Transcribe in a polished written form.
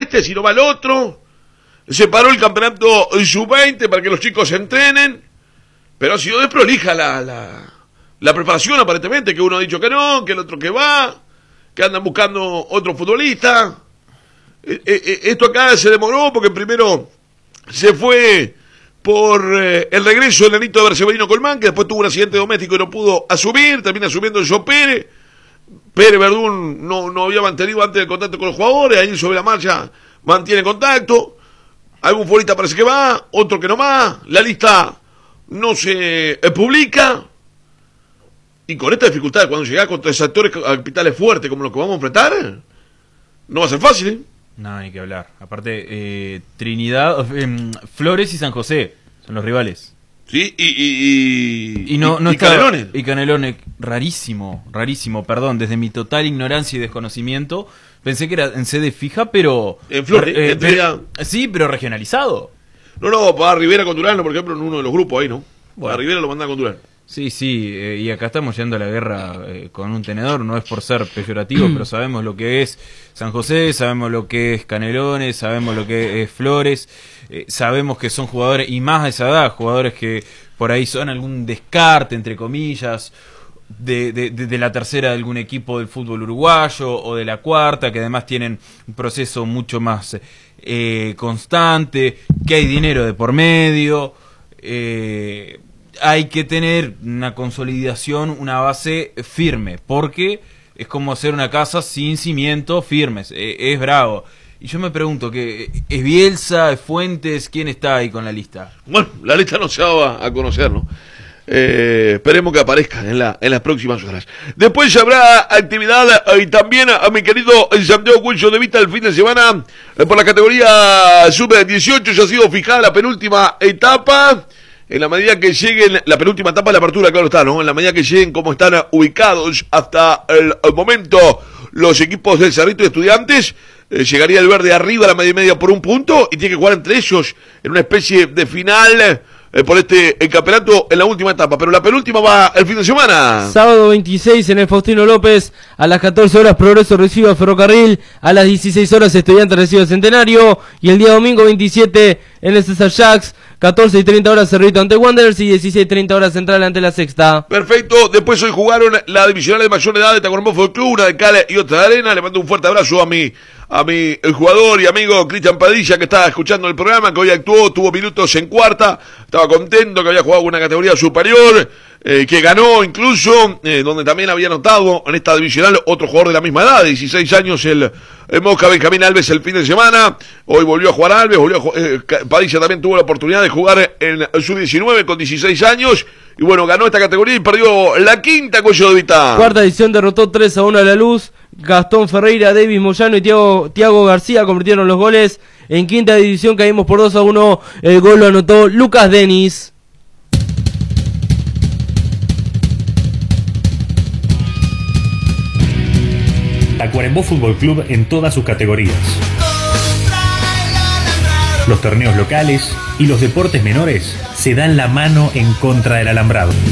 este, si no va el otro. Se paró el campeonato sub-20 para que los chicos se entrenen. Pero ha sido desprolija la preparación, aparentemente, que uno ha dicho que no, que el otro que va, que andan buscando otro futbolista. Esto acá se demoró porque primero se fue por el regreso del nenito de Berseverino Colmán, que después tuvo un accidente doméstico y no pudo asumir, termina asumiendo el Joe Pérez. Pérez Verdún no había mantenido antes el contacto con los jugadores, ahí sobre la marcha mantiene contacto. Algún futbolista parece que va, otro que no va, la lista no se publica. Y con esta dificultad, cuando llegás contra sectores capitales fuertes como los que vamos a enfrentar, no va a ser fácil, ¿eh? No, hay que hablar. Aparte, Trinidad, Flores y San José son los rivales. Sí, y Canelones. Y Canelones, rarísimo, perdón, desde mi total ignorancia y desconocimiento, pensé que era en sede fija, pero... En Flores, sí, pero regionalizado. No, para Rivera con Durán, por ejemplo, en uno de los grupos ahí, ¿no? Bueno. A Rivera lo mandan con Durán. Sí, y acá estamos yendo a la guerra con un tenedor, no es por ser peyorativo, pero sabemos lo que es San José, sabemos lo que es Canelones, sabemos lo que es Flores, sabemos que son jugadores, y más a esa edad, jugadores que por ahí son algún descarte, entre comillas, de la tercera de algún equipo del fútbol uruguayo, o de la cuarta, que además tienen un proceso mucho más constante, que hay dinero de por medio, hay que tener una consolidación, una base firme, porque es como hacer una casa sin cimientos firmes, es bravo. Y yo me pregunto, ¿es Bielsa, es Fuentes, quién está ahí con la lista? Bueno, la lista no se va a conocer, ¿no? Esperemos que aparezca en las próximas horas. Después habrá actividad y también a mi querido Santiago Cuello de Vita el fin de semana por la categoría sub-18. Ya ha sido fijada la penúltima etapa. En la medida que lleguen, la penúltima etapa de la apertura, claro está, ¿no? En la medida que lleguen como están ubicados hasta el momento los equipos del Cerrito de Estudiantes, llegaría el verde arriba a la media y media por un punto y tiene que jugar entre ellos en una especie de final por el campeonato en la última etapa. Pero la penúltima va el fin de semana. Sábado 26 en el Faustino López, a las 14 horas Progreso recibe a Ferrocarril, a las 16 horas Estudiantes recibe a Centenario, y el día domingo 27 en el César Jacques, 14:30 horas Cerrito ante Wanderers y 16:30 horas Central ante la Sexta. Perfecto, después hoy jugaron la divisional de mayor edad de Tacuarembó Fútbol Club, una de Cale y otra de Arena. Le mando un fuerte abrazo a mi el jugador y amigo Cristian Padilla, que estaba escuchando el programa, que hoy actuó, tuvo minutos en cuarta, estaba contento, que había jugado una categoría superior, que ganó incluso, donde también había anotado en esta divisional otro jugador de la misma edad, de 16 años, el Mosca Benjamín Alves el fin de semana. Hoy volvió a jugar Alves, Padilla también tuvo la oportunidad de jugar en sub-19 con 16 años, y bueno, ganó esta categoría y perdió la quinta Cuello de Vita. Cuarta edición derrotó 3-1 a La Luz. Gastón Ferreira, Davis Moyano y Tiago García convirtieron los goles. En quinta división caímos por 2-1. El gol lo anotó Lucas Denis. Tacuarembó Fútbol Club en todas sus categorías. Los torneos locales y los deportes menores se dan la mano en contra del alambrado.